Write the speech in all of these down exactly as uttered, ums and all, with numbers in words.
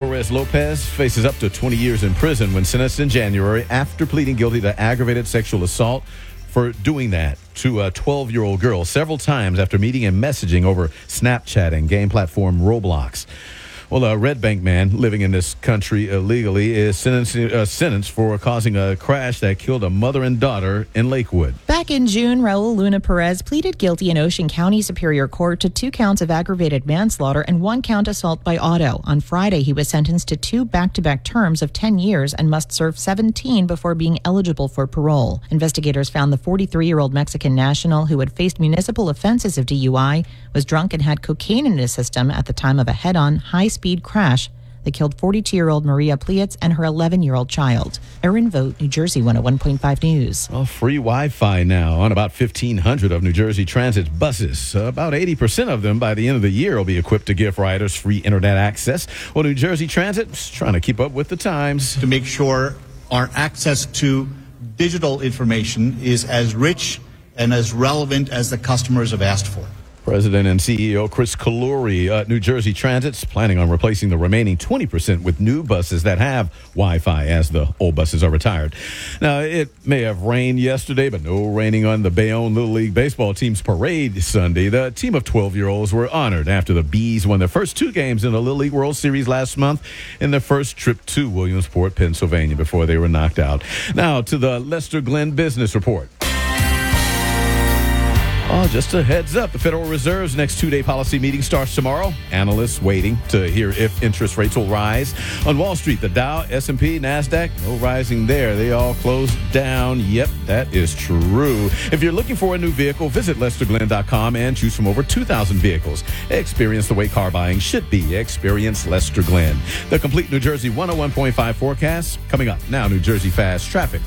Torres Lopez faces up to twenty years in prison when sentenced in January after pleading guilty to aggravated sexual assault for doing that to a twelve-year-old girl several times after meeting and messaging over Snapchat and game platform Roblox. Well, a Red Bank man living in this country illegally is sentenced, uh, sentenced for causing a crash that killed a mother and daughter in Lakewood. Back in June, Raul Luna Perez pleaded guilty in Ocean County Superior Court to two counts of aggravated manslaughter and one count assault by auto. On Friday, he was sentenced to two back-to-back terms of ten years and must serve seventeen before being eligible for parole. Investigators found the forty-three-year-old Mexican national who had faced municipal offenses of D U I was drunk and had cocaine in his system at the time of a head-on, high-speed crash that killed forty-two-year-old Maria Plietz and her eleven-year-old child. Erin Vogt, New Jersey one oh one point five News. Well, free Wi-Fi now on about fifteen hundred of New Jersey Transit's buses. Uh, about eighty percent of them by the end of the year will be equipped to give riders free internet access. Well, New Jersey Transit is trying to keep up with the times. To make sure our access to digital information is as rich and as relevant as the customers have asked for. President and C E O Chris Kaluri, uh, New Jersey Transit's planning on replacing the remaining twenty percent with new buses that have Wi-Fi as the old buses are retired. Now, it may have rained yesterday, but no raining on the Bayonne Little League baseball team's parade Sunday. The team of twelve-year-olds were honored after the Bees won their first two games in the Little League World Series last month in their first trip to Williamsport, Pennsylvania, before they were knocked out. Now, to the Lester Glenn Business Report. Oh, just a heads up, the Federal Reserve's next two-day policy meeting starts tomorrow. Analysts waiting to hear if interest rates will rise. On Wall Street, the Dow, S and P, NASDAQ, no rising there. They all closed down. Yep, that is true. If you're looking for a new vehicle, visit lester glenn dot com and choose from over two thousand vehicles. Experience the way car buying should be. Experience Lester Glenn. The complete New Jersey one oh one point five forecast coming up. Now, New Jersey Fast Traffic.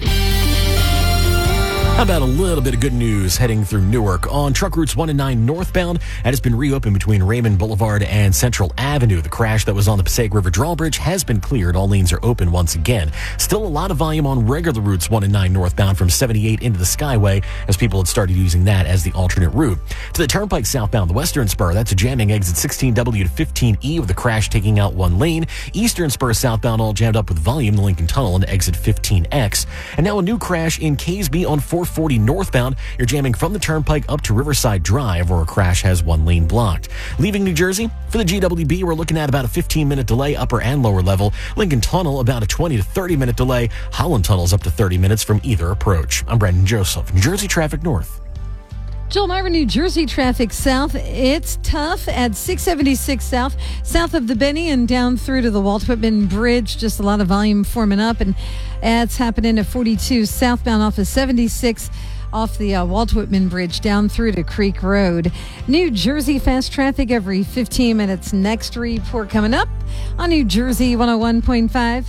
How about a little bit of good news heading through Newark on truck routes one and nine northbound? That has been reopened between Raymond Boulevard and Central Avenue. The crash that was on the Passaic River drawbridge has been cleared. All lanes are open once again. Still a lot of volume on regular routes one and nine northbound from seventy-eight into the Skyway as people had started using that as the alternate route. To the Turnpike southbound, the Western Spur, that's a jamming exit sixteen W to fifteen E with the crash taking out one lane. Eastern Spur southbound all jammed up with volume, the Lincoln Tunnel into exit fifteen X. And now a new crash in Caseby on four forty northbound. You're jamming from the Turnpike up to Riverside Drive, where a crash has one lane blocked. Leaving New Jersey, for the G W B, we're looking at about a fifteen minute delay, upper and lower level. Lincoln Tunnel, about a twenty to thirty minute delay. Holland Tunnel's up to thirty minutes from either approach. I'm Brandon Joseph, New Jersey Traffic North. Joel Myron, New Jersey traffic south. It's tough at six seventy-six south, south of the Benny and down through to the Walt Whitman Bridge. Just a lot of volume forming up, and it's happening at forty-two southbound off of seventy-six off the uh, Walt Whitman Bridge down through to Creek Road. New Jersey fast traffic every fifteen minutes. Next report coming up on New Jersey one oh one point five.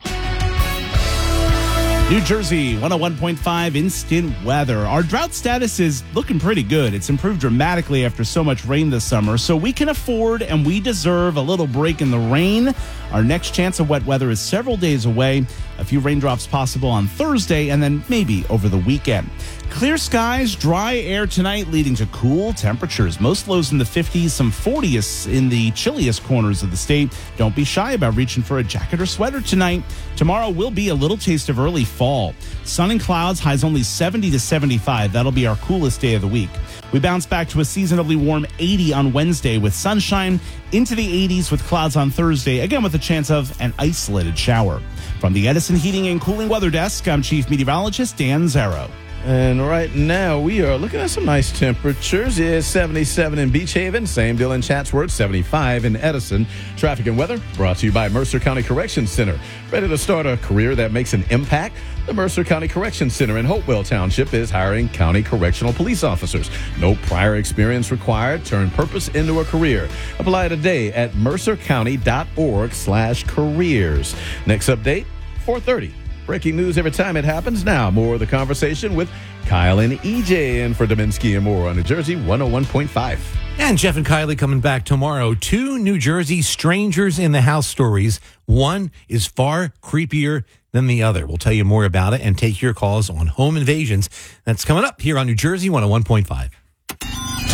New Jersey one oh one point five instant weather. Our drought status is looking pretty good. It's improved dramatically after so much rain this summer, so we can afford and we deserve a little break in the rain. Our next chance of wet weather is several days away. A few raindrops possible on Thursday and then maybe over the weekend. Clear skies, dry air tonight, leading to cool temperatures. Most lows in the fifties, some forties in the chilliest corners of the state. Don't be shy about reaching for a jacket or sweater tonight. Tomorrow will be a little taste of early fall. Sun and clouds, highs only seventy to seventy-five. That'll be our coolest day of the week. We bounce back to a seasonably warm eighty on Wednesday with sunshine, into the eighties with clouds on Thursday, again with a chance of an isolated shower. From the Edison Heating and Cooling Weather Desk, I'm Chief Meteorologist Dan Zarrow. And right now, we are looking at some nice temperatures. It's seventy-seven in Beach Haven, same deal in Chatsworth, seventy-five in Edison. Traffic and weather brought to you by Mercer County Corrections Center. Ready to start a career that makes an impact? The Mercer County Corrections Center in Hopewell Township is hiring county correctional police officers. No prior experience required. Turn purpose into a career. Apply today at mercercounty.org slash careers. Next update, four thirty. Breaking news every time it happens. Now, more of the conversation with Kyle and E J in for Dominski and more on New Jersey one oh one point five. And Jeff and Kylie coming back tomorrow. Two New Jersey strangers in the house stories. One is far creepier than the other. We'll tell you more about it and take your calls on home invasions. That's coming up here on New Jersey one oh one point five.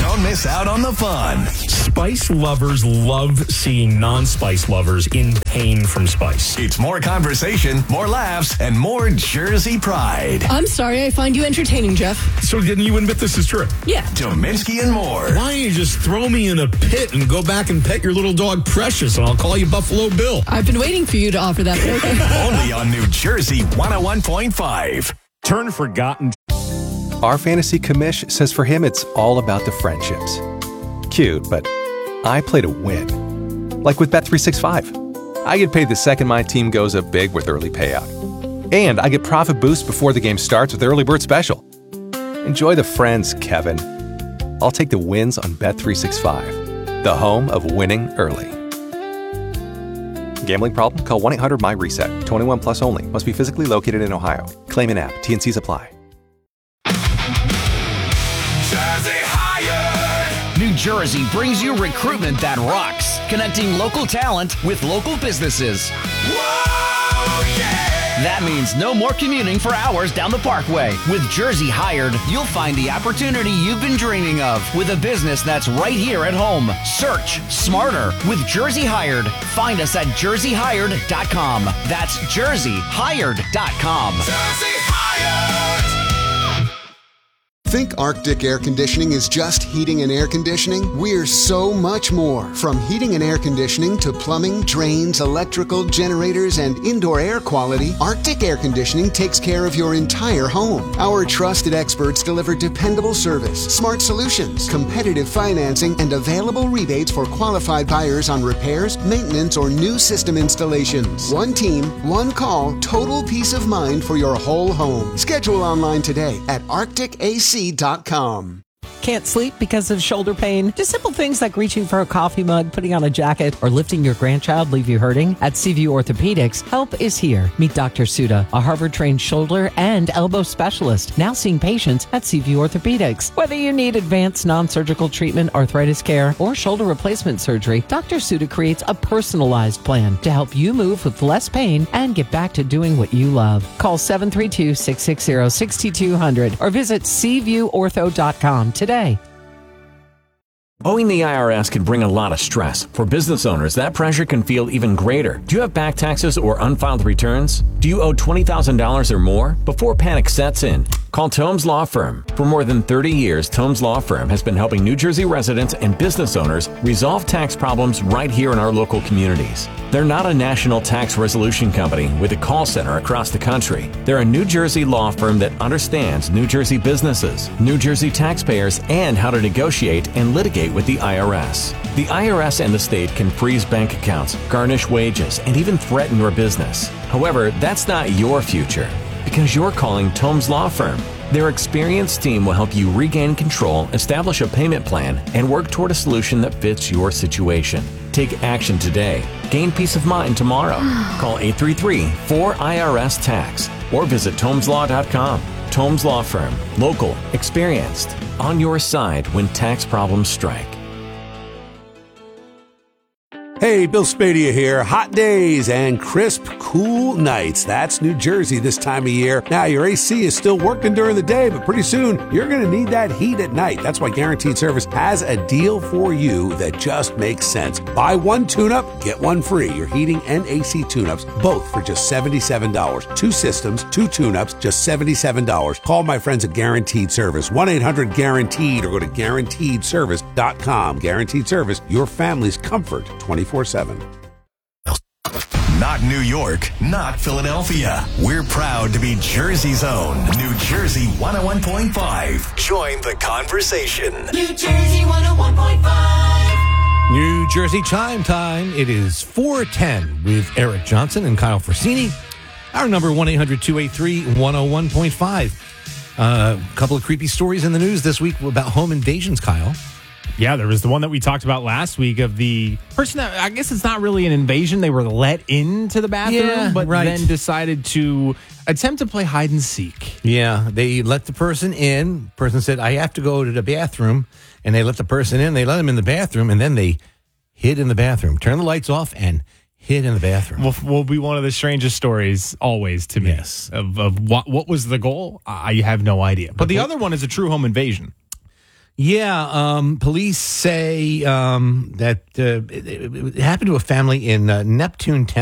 Don't miss out on the fun. Spice lovers love seeing non-spice lovers in pain from spice. It's more conversation, more laughs, and more Jersey pride. I'm sorry, I find you entertaining, Jeff. So then you admit this is true? Yeah. Dominski and more. Why don't you just throw me in a pit and go back and pet your little dog Precious, and I'll call you Buffalo Bill. I've been waiting for you to offer that. Okay. Only on New Jersey one oh one point five. Turn forgotten. Our fantasy commish says for him it's all about the friendships. Cute, but I play to win. Like with Bet three sixty-five. I get paid the second my team goes up big with early payout. And I get profit boost before the game starts with Early Bird Special. Enjoy the friends, Kevin. I'll take the wins on Bet three sixty-five, the home of winning early. Gambling problem? Call one eight hundred my reset. twenty-one plus only. Must be physically located in Ohio. Claim in app. T N Cs apply. Jersey Hired. New Jersey brings you recruitment that rocks, connecting local talent with local businesses. Whoa, yeah. That means no more commuting for hours down the Parkway. With Jersey Hired, you'll find the opportunity you've been dreaming of with a business that's right here at home. Search smarter with Jersey Hired. Find us at jersey hired dot com. That's jersey hired dot com. Jersey Hired. Think Arctic Air Conditioning is just heating and air conditioning? We're so much more. From heating and air conditioning to plumbing, drains, electrical, generators, and indoor air quality, Arctic Air Conditioning takes care of your entire home. Our trusted experts deliver dependable service, smart solutions, competitive financing, and available rebates for qualified buyers on repairs, maintenance, or new system installations. One team, one call, total peace of mind for your whole home. Schedule online today at arctic a c dot com. Can't sleep because of shoulder pain? Do simple things like reaching for a coffee mug, putting on a jacket, or lifting your grandchild leave you hurting? At Seaview Orthopedics, help is here. Meet Doctor Suda, a Harvard-trained shoulder and elbow specialist, now seeing patients at Seaview Orthopedics. Whether you need advanced non-surgical treatment, arthritis care, or shoulder replacement surgery, Doctor Suda creates a personalized plan to help you move with less pain and get back to doing what you love. Call seven three two, six six zero, six two zero zero or visit seaview ortho dot com today. Owing the I R S can bring a lot of stress. For business owners, that pressure can feel even greater. Do you have back taxes or unfiled returns? Do you owe twenty thousand dollars or more? Before panic sets in, call Tomes Law Firm. For more than thirty years, Tomes Law Firm has been helping New Jersey residents and business owners resolve tax problems right here in our local communities. They're not a national tax resolution company with a call center across the country. They're a New Jersey law firm that understands New Jersey businesses, New Jersey taxpayers, and how to negotiate and litigate with the I R S. The I R S and the state can freeze bank accounts, garnish wages, and even threaten your business. However, that's not your future because you're calling Tomes Law Firm. Their experienced team will help you regain control, establish a payment plan, and work toward a solution that fits your situation. Take action today. Gain peace of mind tomorrow. Call eight three three, four I R S tax or visit tomes law dot com. Tomes Law Firm. Local. Experienced. On your side when tax problems strike. Hey, Bill Spadia here. Hot days and crisp, cool nights. That's New Jersey this time of year. Now, your A C is still working during the day, but pretty soon you're going to need that heat at night. That's why Guaranteed Service has a deal for you that just makes sense. Buy one tune-up, get one free. Your heating and A C tune-ups, both for just seventy-seven dollars. Two systems, two tune-ups, just seventy-seven dollars. Call my friends at Guaranteed Service. one eight hundred guaranteed or go to guaranteed service dot com. Guaranteed Service, your family's comfort twenty-four seven. Not New York, not Philadelphia. We're proud to be Jersey's own New Jersey one oh one point five. Join the conversation. New Jersey one oh one point five. New Jersey Chime Time. It is four ten with Eric Johnson and Kyle Forsini. Our number one eight hundred two eight three one oh one point five. A uh, couple of creepy stories in the news this week about home invasions, Kyle. Yeah, there was the one that we talked about last week of the person that, I guess it's not really an invasion. They were let into the bathroom, Yeah, but right. then decided to attempt to play hide and seek. Yeah, they let the person in. Person said, I have to go to the bathroom. And they let the person in. They let him in the bathroom, and then they hid in the bathroom. Turn the lights off and hid in the bathroom. Will, will be one of the strangest stories always to me. Yes. Of, of what, what was the goal? I have no idea. But the other one is a true home invasion. Yeah, um, police say um, that uh, it, it happened to a family in uh, Neptune Town.